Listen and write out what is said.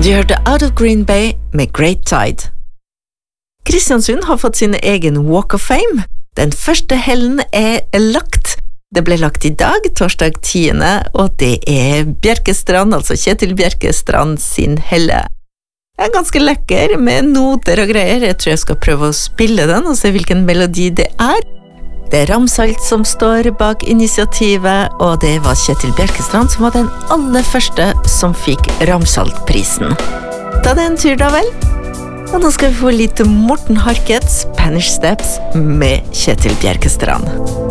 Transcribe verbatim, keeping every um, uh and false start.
Du hørte Out of Green Bay med Great Tide. Kristiansund har fått sin egen Walk of Fame. Den første hellen er lagt. Det ble lagt i dag, torsdag tiende, og det er Bjerkestrand, altså Kjetil Bjerkestrand sin helle. Den er ganske lekker med noter og greier. Jeg tror jeg skal prøve å spille den og se hvilken melodi det er. Det er Ramsalt som står bak initiativet, og det var Kjetil Bjerkestrand som var den aller første som fikk Ramsaltprisen. Ta det en tur da vel. Og nå skal vi få litt Morten Harket, Spanish Steps med Kjetil Bjerkestrand.